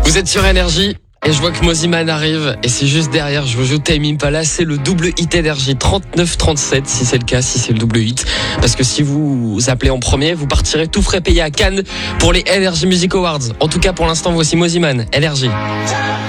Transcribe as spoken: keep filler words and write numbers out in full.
Vous êtes sur Énergie et je vois que Mosiman arrive et c'est juste derrière, je vous joue Tame Impala, c'est le double hit Énergie trente-neuf trente-sept si c'est le cas, si c'est le double hit. Parce que si vous appelez en premier, vous partirez tout frais payé à Cannes pour les Energy Music Awards. En tout cas pour l'instant, voici Mosiman, Énergie.